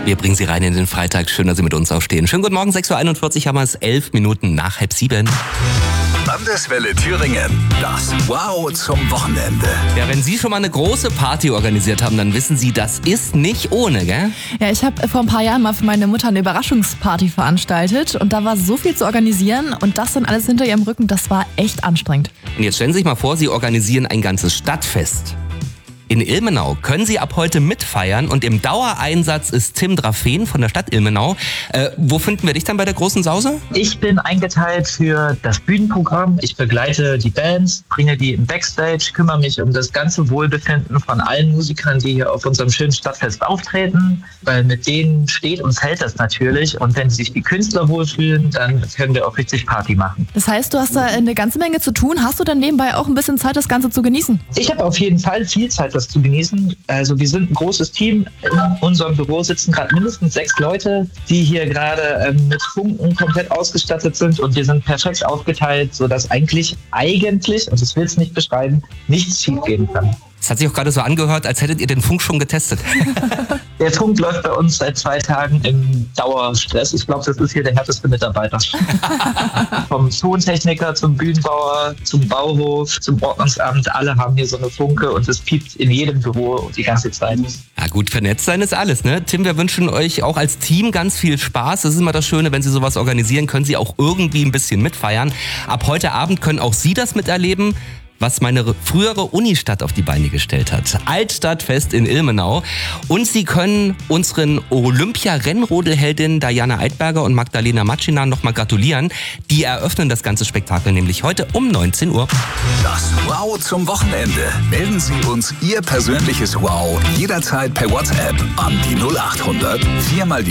Wir bringen Sie rein in den Freitag. Schön, dass Sie mit uns aufstehen. Schönen guten Morgen, 6.41 Uhr haben wir es, 11 Minuten nach 6:30. Landeswelle Thüringen, das Wow zum Wochenende. Ja, wenn Sie schon mal eine große Party organisiert haben, dann wissen Sie, das ist nicht ohne, gell? Ja, ich habe vor ein paar Jahren mal für meine Mutter eine Überraschungsparty veranstaltet und da war so viel zu organisieren und das dann alles hinter ihrem Rücken, das war echt anstrengend. Und jetzt stellen Sie sich mal vor, Sie organisieren ein ganzes Stadtfest. In Ilmenau können Sie ab heute mitfeiern und im Dauereinsatz ist Tim Drafen von der Stadt Ilmenau. Wo finden wir dich dann bei der großen Sause? Ich bin eingeteilt für das Bühnenprogramm. Ich begleite die Bands, bringe die im Backstage, kümmere mich um das ganze Wohlbefinden von allen Musikern, die hier auf unserem schönen Stadtfest auftreten, weil mit denen steht und fällt das natürlich. Und wenn sich die Künstler wohlfühlen, dann können wir auch richtig Party machen. Das heißt, du hast da eine ganze Menge zu tun. Hast du dann nebenbei auch ein bisschen Zeit, das Ganze zu genießen? Ich habe auf jeden Fall viel Zeit, das zu genießen. Also wir sind ein großes Team. In unserem Büro sitzen gerade mindestens 6 Leute, die hier gerade mit Funken komplett ausgestattet sind und wir sind perfekt aufgeteilt, sodass eigentlich, und ich will es nicht beschreiben, nichts schiefgehen kann. Es hat sich auch gerade so angehört, als hättet ihr den Funk schon getestet. Der Funk läuft bei uns seit 2 Tagen im Dauerstress. Ich glaube, das ist hier der härteste Mitarbeiter. Vom Tontechniker zum Bühnenbauer, zum Bauhof, zum Ordnungsamt. Alle haben hier so eine Funke und es piept in jedem Büro die ganze Zeit. Ja gut, vernetzt sein ist alles, ne? Tim, wir wünschen euch auch als Team ganz viel Spaß. Das ist immer das Schöne, wenn Sie sowas organisieren, können Sie auch irgendwie ein bisschen mitfeiern. Ab heute Abend können auch Sie das miterleben, was meine frühere Unistadt auf die Beine gestellt hat. Altstadtfest in Ilmenau. Und Sie können unseren Olympia-Rennrodelheldinnen Diana Eidberger und Magdalena Matschina nochmal gratulieren. Die eröffnen das ganze Spektakel nämlich heute um 19 Uhr. Das Wow zum Wochenende. Melden Sie uns Ihr persönliches Wow jederzeit per WhatsApp an die 0800 4 mal die